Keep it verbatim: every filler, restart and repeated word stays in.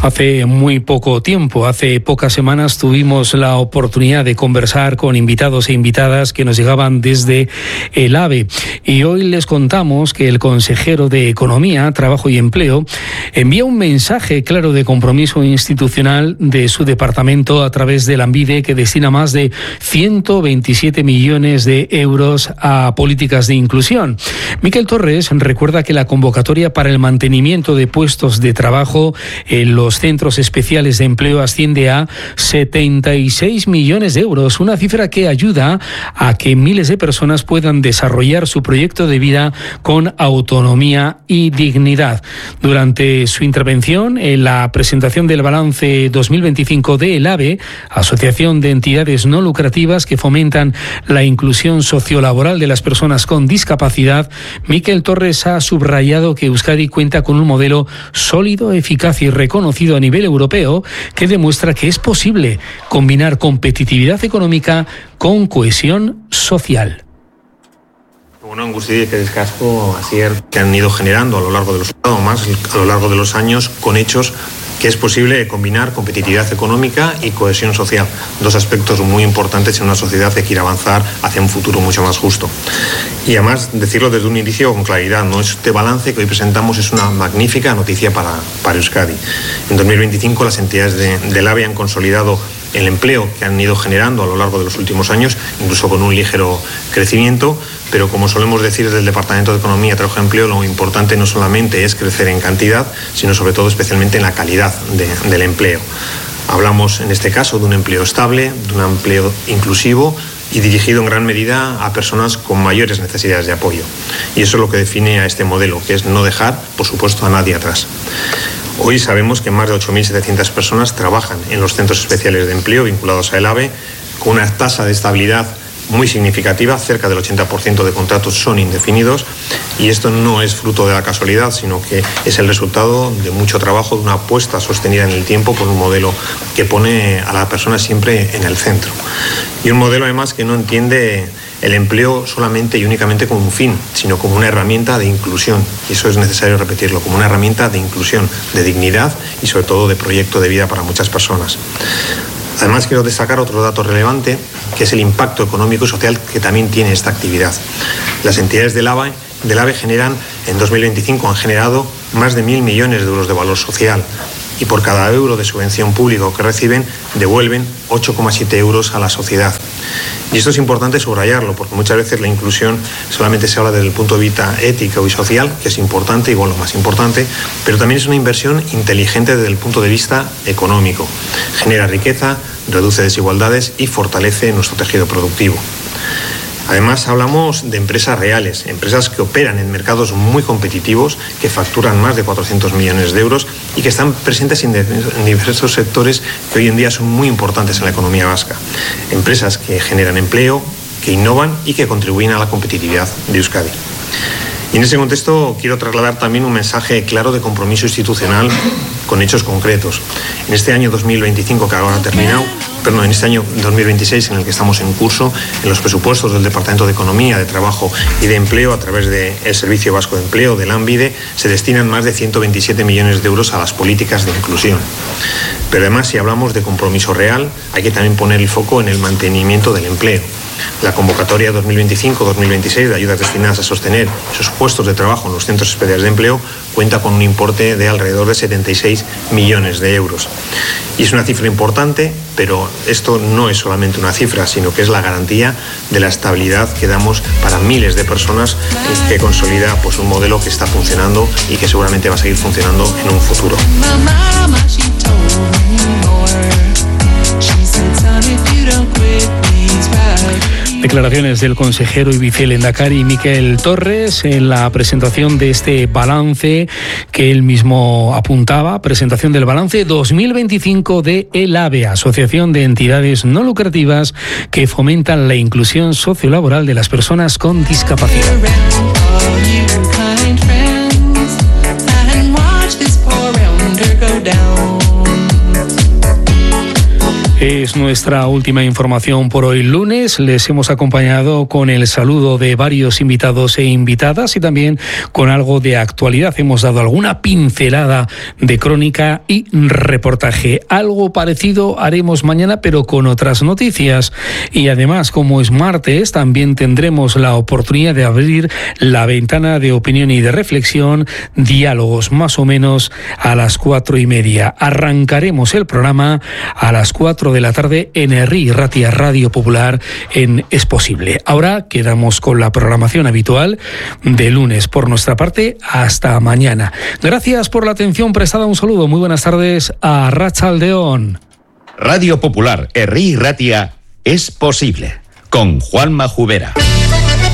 Hace muy poco tiempo, hace pocas semanas, tuvimos la oportunidad de conversar con invitados e invitadas que nos llegaban desde el AVE. Y hoy les contamos que el consejero de Economía, Trabajo y Empleo envía un mensaje claro de compromiso institucional de su departamento a través de Lanbide, que destina más de ciento veintisiete millones de euros a políticas de inclusión. Miquel Torres recuerda que la convocatoria para el mantenimiento de puestos de trabajo en los centros especiales de empleo asciende a setenta y seis millones de euros, una cifra que ayuda a que miles de personas puedan desarrollar su proyecto de vida con autonomía y dignidad. Durante su intervención en la presentación del balance dos mil veinticinco de el AVE, Asociación de Entidades No Lucrativas que fomentan la inclusión sociolaboral de las personas con discapacidad, Miquel Torres ha subrayado que Euskadi cuenta con un modelo sólido, eficaz y reconocido a nivel europeo que demuestra que es posible combinar competitividad económica con cohesión social. Bueno, en Guzti que descasco asier que han ido generando a lo largo de los más a lo largo de los años con hechos que es posible combinar competitividad económica y cohesión social, dos aspectos muy importantes en una sociedad que quiere avanzar hacia un futuro mucho más justo. Y además decirlo desde un inicio con claridad, ¿no? Este balance que hoy presentamos es una magnífica noticia para, para Euskadi. En dos mil veinticinco las entidades de, del AVE han consolidado el empleo que han ido generando a lo largo de los últimos años, incluso con un ligero crecimiento, pero como solemos decir desde el Departamento de Economía, Trabajo y Empleo, lo importante no solamente es crecer en cantidad, sino sobre todo especialmente en la calidad de, del empleo. Hablamos en este caso de un empleo estable, de un empleo inclusivo y dirigido en gran medida a personas con mayores necesidades de apoyo. Y eso es lo que define a este modelo, que es no dejar, por supuesto, a nadie atrás. Hoy sabemos que más de ocho mil setecientas personas trabajan en los centros especiales de empleo vinculados a el AVE, con una tasa de estabilidad muy significativa, cerca del ochenta por ciento de contratos son indefinidos, y esto no es fruto de la casualidad, sino que es el resultado de mucho trabajo, de una apuesta sostenida en el tiempo por un modelo que pone a la persona siempre en el centro. Y un modelo además que no entiende el empleo solamente y únicamente como un fin, sino como una herramienta de inclusión, y eso es necesario repetirlo, como una herramienta de inclusión, de dignidad y sobre todo de proyecto de vida para muchas personas. Además, quiero destacar otro dato relevante, que es el impacto económico y social que también tiene esta actividad. Las entidades del AVE, del AVE generan, en dos mil veinticinco, han generado más de mil millones de euros de valor social, y por cada euro de subvención pública que reciben, devuelven ocho coma siete euros a la sociedad. Y esto es importante subrayarlo, porque muchas veces la inclusión solamente se habla desde el punto de vista ético y social, que es importante, igual lo más importante, pero también es una inversión inteligente desde el punto de vista económico. Genera riqueza, reduce desigualdades y fortalece nuestro tejido productivo. Además, hablamos de empresas reales, empresas que operan en mercados muy competitivos, que facturan más de cuatrocientos millones de euros y que están presentes en diversos sectores que hoy en día son muy importantes en la economía vasca. Empresas que generan empleo, que innovan y que contribuyen a la competitividad de Euskadi. Y en ese contexto quiero trasladar también un mensaje claro de compromiso institucional con hechos concretos. En este año dos mil veinticinco, que ahora ha terminado, perdón, en este año dos mil veintiséis, en el que estamos en curso, en los presupuestos del Departamento de Economía, de Trabajo y de Empleo, a través del Servicio Vasco de Empleo, del Lanbide, se destinan más de ciento veintisiete millones de euros a las políticas de inclusión. Pero además, si hablamos de compromiso real, hay que también poner el foco en el mantenimiento del empleo. La convocatoria dos mil veinticinco dos mil veintiséis de ayudas destinadas a sostener esos puestos de trabajo en los centros especiales de empleo cuenta con un importe de alrededor de setenta y seis millones de euros. Y es una cifra importante, pero esto no es solamente una cifra, sino que es la garantía de la estabilidad que damos para miles de personas, que consolida pues, un modelo que está funcionando y que seguramente va a seguir funcionando en un futuro. Declaraciones del consejero y vicelehendakari Miquel Torres en la presentación de este balance que él mismo apuntaba, presentación del balance dos mil veinticinco de el AVE, Asociación de Entidades No Lucrativas que fomentan la inclusión sociolaboral de las personas con discapacidad. Es nuestra última información por hoy lunes. Les hemos acompañado con el saludo de varios invitados e invitadas y también con algo de actualidad. Hemos dado alguna pincelada de crónica y reportaje. Algo parecido haremos mañana, pero con otras noticias. Y además, como es martes, también tendremos la oportunidad de abrir la ventana de opinión y de reflexión, diálogos más o menos a las cuatro y media. Arrancaremos el programa a las cuatro de la tarde en Herri Ratia Radio Popular en Es Posible. Ahora quedamos con la programación habitual de lunes. Por nuestra parte, hasta mañana. Gracias por la atención prestada. Un saludo. Muy buenas tardes a Arratsaldeon. Radio Popular Herri Ratia Es Posible con Juanma Jubera.